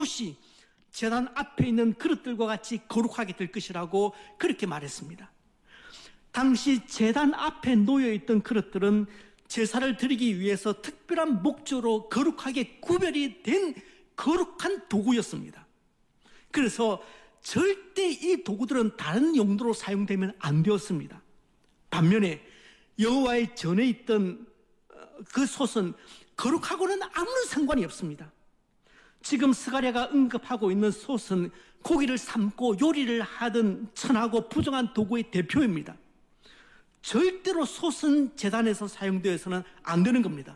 솥이 제단 앞에 있는 그릇들과 같이 거룩하게 될 것이라고 그렇게 말했습니다. 당시 제단 앞에 놓여있던 그릇들은 제사를 드리기 위해서 특별한 목적으로 거룩하게 구별이 된 거룩한 도구였습니다. 그래서 절대 이 도구들은 다른 용도로 사용되면 안 되었습니다. 반면에 여호와의 전에 있던 그 솥은 거룩하고는 아무런 상관이 없습니다. 지금 스가랴가 언급하고 있는 솥은 고기를 삶고 요리를 하던 천하고 부정한 도구의 대표입니다. 절대로 솥은 제단에서 사용되어서는 안 되는 겁니다.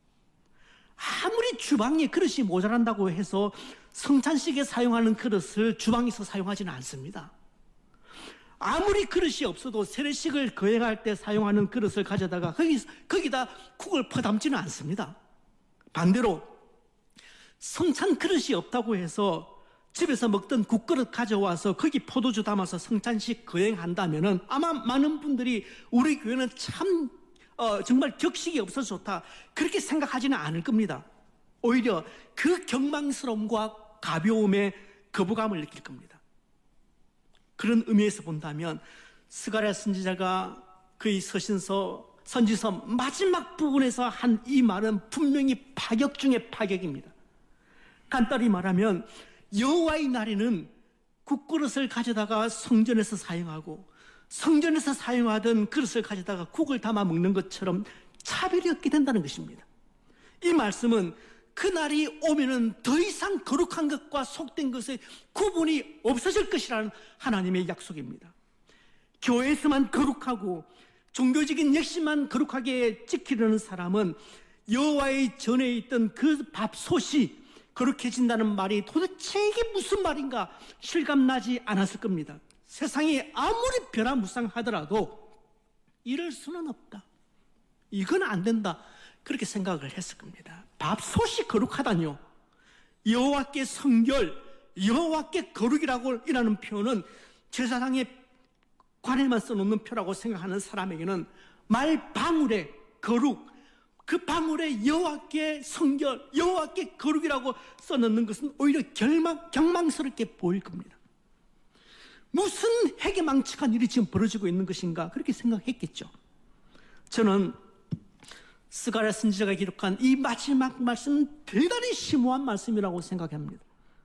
아무리 주방에 그릇이 모자란다고 해서 성찬식에 사용하는 그릇을 주방에서 사용하지는 않습니다. 아무리 그릇이 없어도 세례식을 거행할 때 사용하는 그릇을 가져다가 거기다 국을 퍼담지는 않습니다. 반대로 성찬 그릇이 없다고 해서 집에서 먹던 국그릇 가져와서 거기 포도주 담아서 성찬식 거행한다면은 아마 많은 분들이 우리 교회는 참 정말 격식이 없어서 좋다 그렇게 생각하지는 않을 겁니다. 오히려 그 경망스러움과 가벼움에 거부감을 느낄 겁니다. 그런 의미에서 본다면 스가랴 선지자가 그의 선지서 마지막 부분에서 한 이 말은 분명히 파격 중의 파격입니다. 간단히 말하면 여호와의 날에는 국그릇을 가져다가 성전에서 사용하고 성전에서 사용하던 그릇을 가져다가 국을 담아 먹는 것처럼 차별이 없게 된다는 것입니다. 이 말씀은 그날이 오면은 더 이상 거룩한 것과 속된 것의 구분이 없어질 것이라는 하나님의 약속입니다. 교회에서만 거룩하고 종교적인 역시만 거룩하게 지키려는 사람은 여호와의 전에 있던 그 밥솥이 거룩해진다는 말이 도대체 이게 무슨 말인가 실감나지 않았을 겁니다. 세상이 아무리 변화무쌍하더라도 이럴 수는 없다. 이건 안 된다. 그렇게 생각을 했을 겁니다. 밥솥이 거룩하다뇨. 여호와께 성결, 여호와께 거룩이라고 이라는 표현은 제사장의 관에만 써놓는 표라고 생각하는 사람에게는 말 방울의 거룩, 그 방울에 여호와께 성결, 여호와께 거룩이라고 써놓는 것은 오히려 경망스럽게 보일 겁니다. 무슨 해괴망측한 일이 지금 벌어지고 있는 것인가 그렇게 생각했겠죠. 저는 스가랴 선지자가 기록한 이 마지막 말씀은 대단히 심오한 말씀이라고 생각합니다.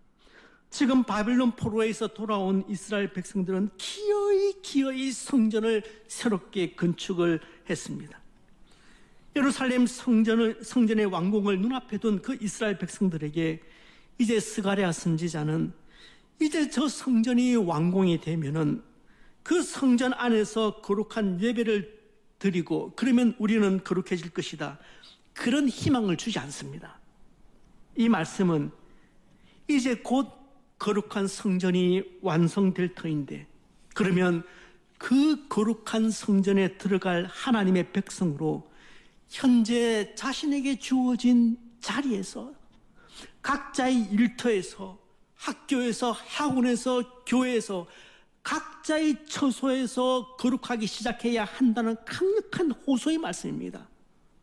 지금 바벨론 포로에서 돌아온 이스라엘 백성들은 기어이 성전을 새롭게 건축을 했습니다. 예루살렘 성전의 완공을 눈앞에 둔 그 이스라엘 백성들에게 이제 스가랴 선지자는 이제 저 성전이 완공이 되면은 그 성전 안에서 거룩한 예배를 드리고 그러면 우리는 거룩해질 것이다. 그런 희망을 주지 않습니다. 이 말씀은 이제 곧 거룩한 성전이 완성될 터인데 그러면 그 거룩한 성전에 들어갈 하나님의 백성으로 현재 자신에게 주어진 자리에서 각자의 일터에서 학교에서 학원에서 교회에서 각자의 처소에서 거룩하기 시작해야 한다는 강력한 호소의 말씀입니다.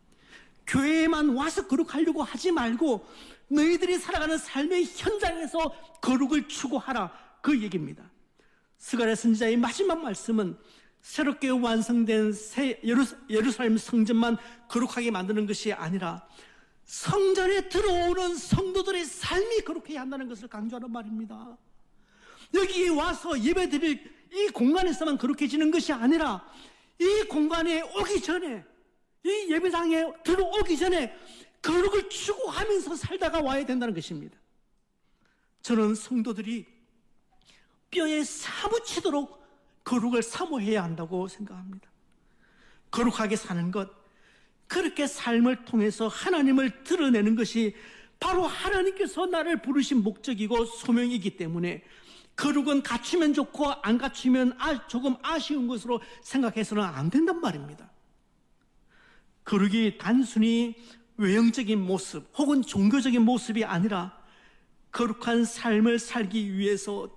교회에만 와서 거룩하려고 하지 말고 너희들이 살아가는 삶의 현장에서 거룩을 추구하라 그 얘기입니다. 스가랴 선지자의 마지막 말씀은 새롭게 완성된 새 예루살렘 성전만 거룩하게 만드는 것이 아니라 성전에 들어오는 성도들의 삶이 거룩해야 한다는 것을 강조하는 말입니다. 여기에 와서 예배드릴 이 공간에서만 거룩해지는 것이 아니라 이 공간에 오기 전에 이 예배당에 들어오기 전에 거룩을 추구하면서 살다가 와야 된다는 것입니다. 저는 성도들이 뼈에 사무치도록 거룩을 사모해야 한다고 생각합니다. 거룩하게 사는 것, 그렇게 삶을 통해서 하나님을 드러내는 것이 바로 하나님께서 나를 부르신 목적이고 소명이기 때문에 거룩은 갖추면 좋고 안 갖추면 조금 아쉬운 것으로 생각해서는 안 된단 말입니다. 거룩이 단순히 외형적인 모습 혹은 종교적인 모습이 아니라 거룩한 삶을 살기 위해서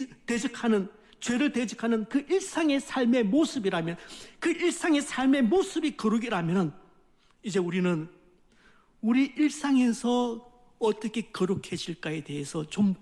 죄를 대적하는 그 일상의 삶의 모습이라면, 그 일상의 삶의 모습이 거룩이라면 이제 우리는 우리 일상에서 어떻게 거룩해질까에 대해서 좀